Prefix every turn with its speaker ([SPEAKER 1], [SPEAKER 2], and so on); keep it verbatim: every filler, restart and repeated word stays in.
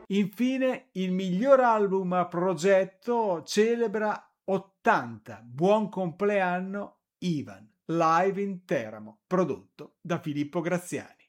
[SPEAKER 1] Infine, il miglior album a progetto celebra ottanta. Buon compleanno Ivan, live in Teramo, prodotto da Filippo Graziani.